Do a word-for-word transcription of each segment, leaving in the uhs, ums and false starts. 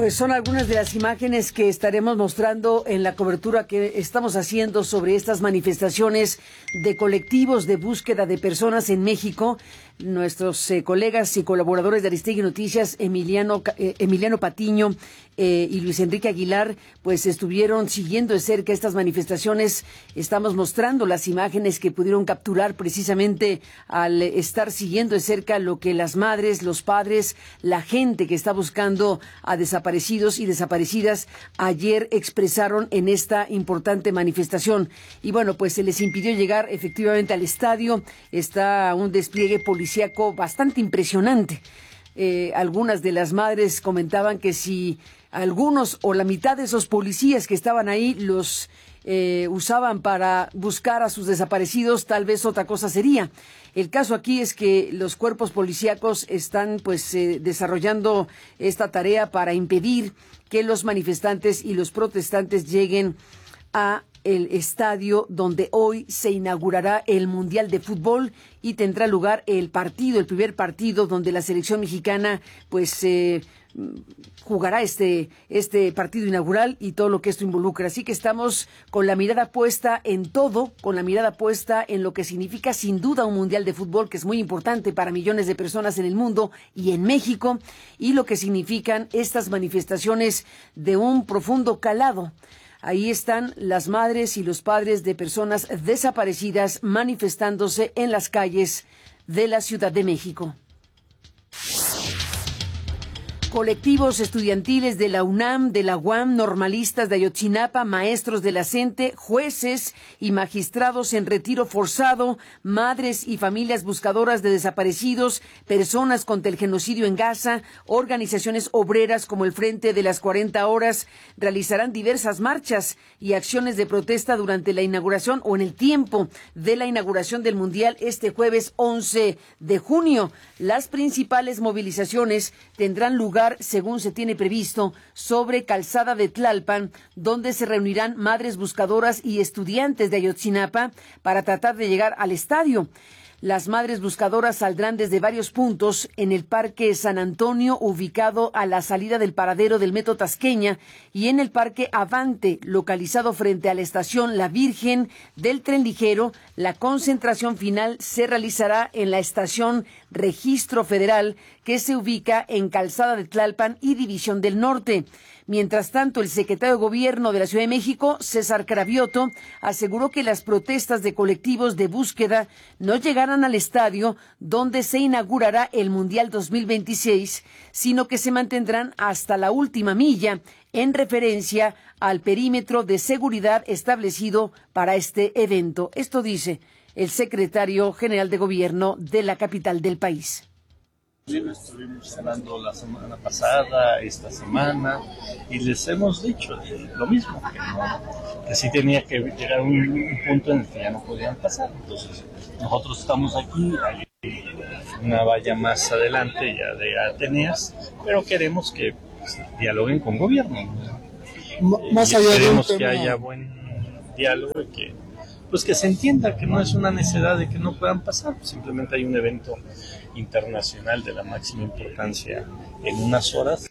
Pues son algunas de las imágenes que estaremos mostrando en la cobertura que estamos haciendo sobre estas manifestaciones de colectivos de búsqueda de personas en México. Nuestros eh, colegas y colaboradores de Aristegui Noticias, Emiliano, eh, Emiliano Patiño eh, y Luis Enrique Aguilar, pues estuvieron siguiendo de cerca estas manifestaciones. Estamos mostrando las imágenes que pudieron capturar precisamente al estar siguiendo de cerca lo que las madres, los padres, la gente que está buscando a desaparecidos y desaparecidas ayer expresaron en esta importante manifestación. Y bueno, pues se les impidió llegar efectivamente al estadio. Está un despliegue policial bastante impresionante. Eh, algunas de las madres comentaban que si algunos o la mitad de esos policías que estaban ahí los eh, usaban para buscar a sus desaparecidos, tal vez otra cosa sería. El caso aquí es que los cuerpos policíacos están pues eh, desarrollando esta tarea para impedir que los manifestantes y los protestantes lleguen a el estadio donde hoy se inaugurará el Mundial de Fútbol y tendrá lugar el partido, el primer partido donde la selección mexicana pues eh, jugará este, este partido inaugural y todo lo que esto involucra. Así que estamos con la mirada puesta en todo, con la mirada puesta en lo que significa sin duda un Mundial de Fútbol, que es muy importante para millones de personas en el mundo y en México, y lo que significan estas manifestaciones de un profundo calado. Ahí están las madres y los padres de personas desaparecidas manifestándose en las calles de la Ciudad de México. Colectivos estudiantiles de la UNAM, de la U A M, normalistas de Ayotzinapa, maestros de la CENTE, jueces y magistrados en retiro forzado, madres y familias buscadoras de desaparecidos, personas contra el genocidio en Gaza, organizaciones obreras como el Frente de las cuarenta Horas, realizarán diversas marchas y acciones de protesta durante la inauguración o en el tiempo de la inauguración del Mundial este jueves once de junio. Las principales movilizaciones tendrán lugar, según se tiene previsto, sobre Calzada de Tlalpan, donde se reunirán madres buscadoras y estudiantes de Ayotzinapa para tratar de llegar al estadio. Las madres buscadoras saldrán desde varios puntos en el Parque San Antonio, ubicado a la salida del paradero del Metro Tasqueña, y en el Parque Avante, localizado frente a la estación La Virgen del Tren Ligero. La concentración final se realizará en la estación Registro Federal, que se ubica en Calzada de Tlalpan y División del Norte. Mientras tanto, el secretario de Gobierno de la Ciudad de México, César Cravioto, aseguró que las protestas de colectivos de búsqueda no llegarán al estadio donde se inaugurará el Mundial dos mil veintiséis, sino que se mantendrán hasta la última milla, en referencia al perímetro de seguridad establecido para este evento. Esto dice el secretario general de Gobierno de la capital del país. Estuvimos hablando la semana pasada, esta semana, y les hemos dicho lo mismo, que, no, que sí tenía que llegar a un, un punto en el que ya no podían pasar. Entonces, nosotros estamos aquí, hay una valla más adelante ya de Ateneas, pero queremos que pues, dialoguen con gobierno. ¿No? Más y allá queremos de un tema... que haya buen diálogo y que pues que se entienda que no es una necesidad de que no puedan pasar, simplemente hay un evento internacional de la máxima importancia en unas horas.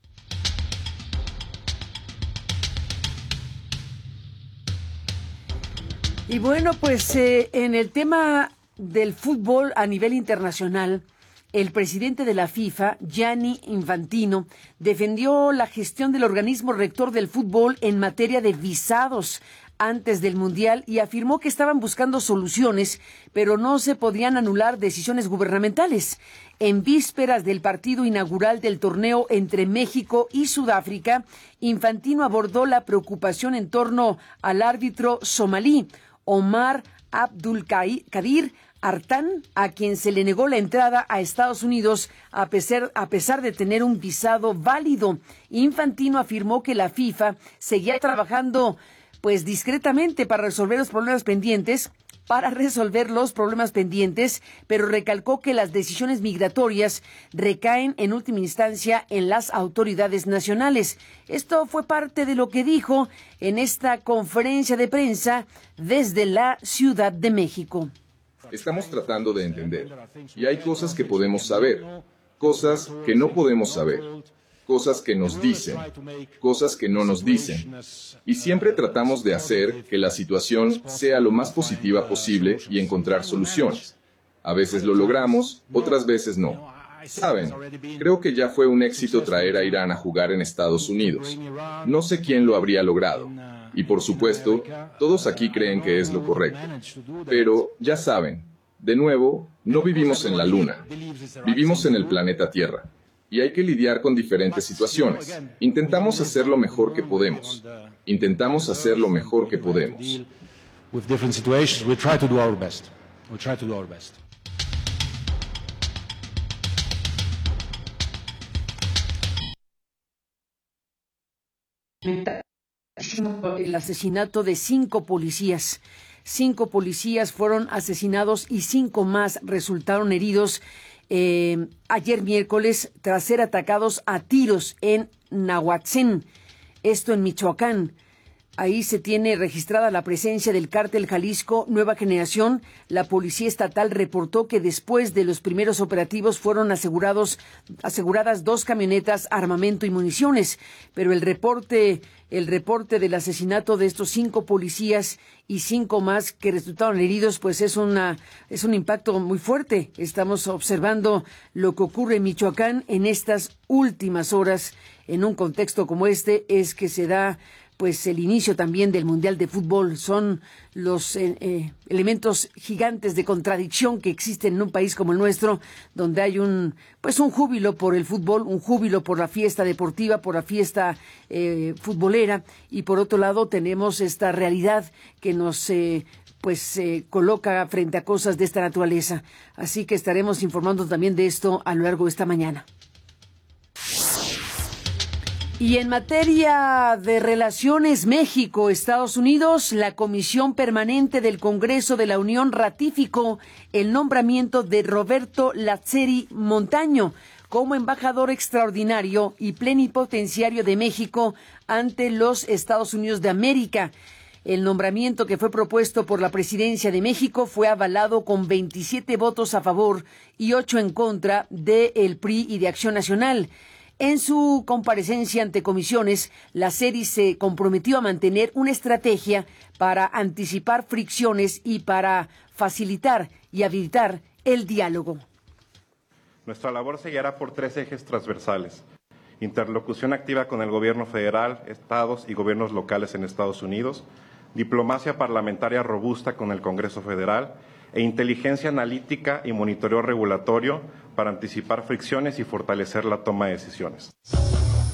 Y bueno, pues eh, en el tema del fútbol a nivel internacional, el presidente de la FIFA, Gianni Infantino, defendió la gestión del organismo rector del fútbol en materia de visados antes del Mundial y afirmó que estaban buscando soluciones, pero no se podían anular decisiones gubernamentales. En vísperas del partido inaugural del torneo entre México y Sudáfrica, Infantino abordó la preocupación en torno al árbitro somalí, Omar Abdulkadir Artan, a quien se le negó la entrada a Estados Unidos a pesar, a pesar de tener un visado válido. Infantino afirmó que la FIFA seguía trabajando pues discretamente para resolver los problemas pendientes, para resolver los problemas pendientes, pero recalcó que las decisiones migratorias recaen en última instancia en las autoridades nacionales. Esto fue parte de lo que dijo en esta conferencia de prensa desde la Ciudad de México. Estamos tratando de entender, y hay cosas que podemos saber, cosas que no podemos saber. cosas que nos dicen, cosas que no nos dicen. Y siempre tratamos de hacer que la situación sea lo más positiva posible y encontrar soluciones. A veces lo logramos, otras veces no. Saben, creo que ya fue un éxito traer a Irán a jugar en Estados Unidos. No sé quién lo habría logrado. Y por supuesto, todos aquí creen que es lo correcto. Pero, ya saben, de nuevo, no vivimos en la Luna. Vivimos en el planeta Tierra. Y hay que lidiar con diferentes situaciones. Intentamos hacer lo mejor que podemos. Intentamos hacer lo mejor que podemos. El asesinato de cinco policías. Cinco policías fueron asesinados y cinco más resultaron heridos eh, ayer miércoles tras ser atacados a tiros en Nahuatzin, esto en Michoacán. Ahí se tiene registrada la presencia del cártel Jalisco Nueva Generación. La Policía Estatal reportó que después de los primeros operativos fueron asegurados, aseguradas dos camionetas, armamento y municiones. Pero el reporte, el reporte del asesinato de estos cinco policías y cinco más que resultaron heridos, pues es una, es un impacto muy fuerte. Estamos observando lo que ocurre en Michoacán en estas últimas horas. En un contexto como este es que se da pues el inicio también del Mundial de Fútbol. Son los eh, eh, elementos gigantes de contradicción que existen en un país como el nuestro, donde hay un pues un júbilo por el fútbol, un júbilo por la fiesta deportiva, por la fiesta eh, futbolera, y por otro lado tenemos esta realidad que nos eh, pues eh, coloca frente a cosas de esta naturaleza. Así que estaremos informando también de esto a lo largo de esta mañana. Y en materia de relaciones México-Estados Unidos, la Comisión Permanente del Congreso de la Unión ratificó el nombramiento de Roberto Lazzeri Montaño como embajador extraordinario y plenipotenciario de México ante los Estados Unidos de América. El nombramiento, que fue propuesto por la Presidencia de México, fue avalado con veintisiete votos a favor y ocho en contra de el P R I y de Acción Nacional. En su comparecencia ante comisiones, Lazzeri se comprometió a mantener una estrategia para anticipar fricciones y para facilitar y habilitar el diálogo. Nuestra labor se guiará por tres ejes transversales: interlocución activa con el gobierno federal, estados y gobiernos locales en Estados Unidos, diplomacia parlamentaria robusta con el Congreso Federal e inteligencia analítica y monitoreo regulatorio para anticipar fricciones y fortalecer la toma de decisiones.